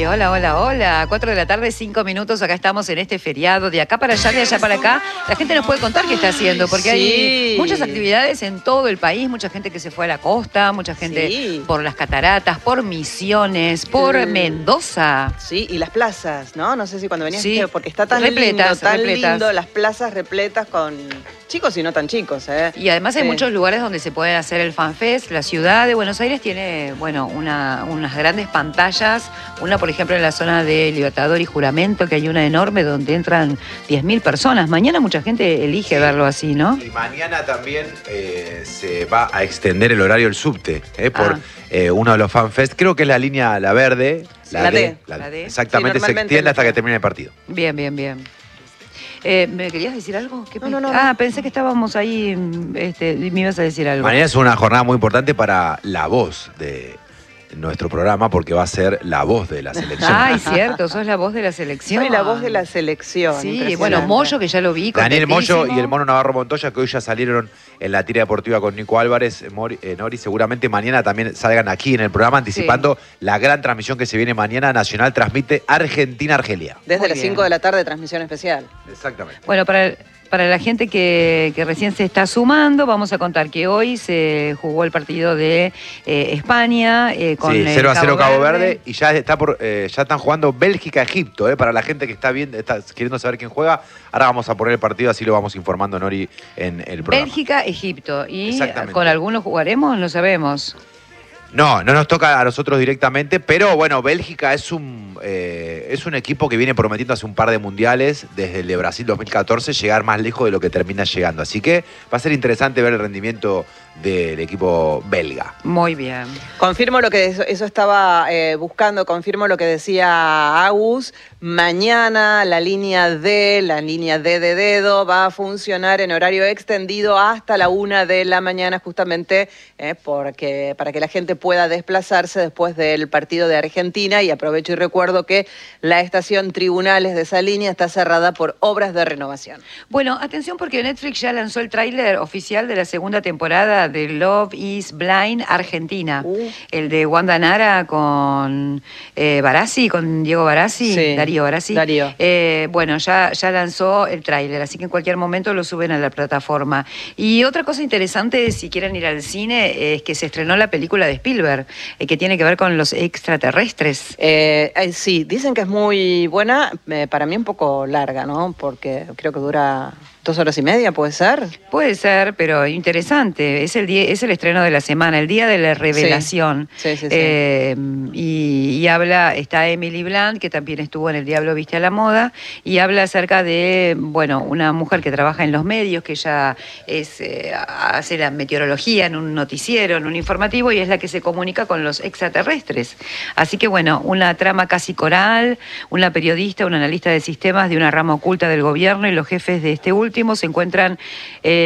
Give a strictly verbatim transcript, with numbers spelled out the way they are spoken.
Ay, hola, hola, hola. Cuatro de la tarde, cinco minutos. Acá estamos en este feriado. De acá para allá, de allá para acá. La gente nos puede contar qué está haciendo, porque sí. hay muchas actividades en todo el país. Mucha gente que se fue a la costa, mucha gente sí. por las cataratas, por Misiones, por mm. Mendoza. Sí, y las plazas, ¿no? No sé si cuando venías, sí. porque está tan repletas, lindo, tan repletas. lindo, las plazas repletas con chicos y no tan chicos, ¿eh? Y además hay sí. muchos lugares donde se puede hacer el FanFest. La ciudad de Buenos Aires tiene, bueno, una, unas grandes pantallas. Una, por ejemplo, en la zona de Libertador y Juramento, que hay una enorme donde entran diez mil personas. Mañana mucha gente elige sí. verlo así, ¿no? Y mañana también eh, se va a extender el horario del subte, eh, por ah. eh, uno de los FanFest. Creo que es la línea La Verde. La, la D. D. La la D. D. Exactamente, sí, se extiende hasta que termine el partido. Bien, bien, bien. Eh, ¿Me querías decir algo? ¿Qué no, no, no. Ah, pensé que estábamos ahí, este, me ibas a decir algo. Mañana es una jornada muy importante para la voz de nuestro programa, porque va a ser la voz de la selección. Ay, cierto, sos la voz de la selección. Soy la voz de la selección. Sí, bueno, Moyo, que ya lo vi. Daniel Moyo y el Mono Navarro Montoya, que hoy ya salieron en la tira deportiva con Nico Álvarez, Mori, eh, Nori, seguramente mañana también salgan aquí en el programa, anticipando sí. la gran transmisión que se viene mañana. Nacional transmite Argentina-Argelia. Desde Muy las cinco de la tarde, transmisión especial. Exactamente. Bueno, para el... Para la gente que, que recién se está sumando, vamos a contar que hoy se jugó el partido de eh, España eh, con sí, cero a cero Cabo, Cabo Verde. Verde y ya está por eh, ya están jugando Bélgica-Egipto, eh, para la gente que está viendo, está queriendo saber quién juega. Ahora vamos a poner el partido, así lo vamos informando, Nori, en el programa. Bélgica-Egipto. ¿Y con algunos jugaremos? No sabemos. No, no nos toca a nosotros directamente, pero bueno, Bélgica es un, eh, es un equipo que viene prometiendo hace un par de mundiales, desde el de Brasil dos mil catorce, llegar más lejos de lo que termina llegando. Así que va a ser interesante ver el rendimiento del equipo belga. Muy bien. Confirmo lo que eso, eso estaba eh, buscando, confirmo lo que decía Agus. Mañana la línea D, la línea D de dedo, va a funcionar en horario extendido hasta la una de la mañana, justamente eh, porque, para que la gente pueda desplazarse después del partido de Argentina. Y aprovecho y recuerdo que la estación Tribunales de esa línea está cerrada por obras de renovación. Bueno, atención, porque Netflix ya lanzó el tráiler oficial de la segunda temporada de Love is Blind Argentina. Uh. El de Wanda Nara con eh, Barassi, con Diego Barassi, sí. Darío Barassi. Darío. Eh, bueno, ya, ya lanzó el tráiler, así que en cualquier momento lo suben a la plataforma. Y otra cosa interesante, si quieren ir al cine, es que se estrenó la película de Spielberg, eh, que tiene que ver con los extraterrestres. Eh, eh, sí, dicen que es muy buena, eh, para mí un poco larga, ¿no? Porque creo que dura dos horas y media, ¿puede ser? Puede ser, pero interesante. Es el día, es el estreno de la semana, el día de la revelación. Sí, sí, sí, sí. Eh, y, y habla, está Emily Blunt, que también estuvo en El Diablo Viste a la Moda, y habla acerca de, bueno, una mujer que trabaja en los medios, que ella es, eh, hace la meteorología en un noticiero, en un informativo, y es la que se comunica con los extraterrestres. Así que, bueno, una trama casi coral, una periodista, un analista de sistemas de una rama oculta del gobierno y los jefes de este último se encuentran... Eh,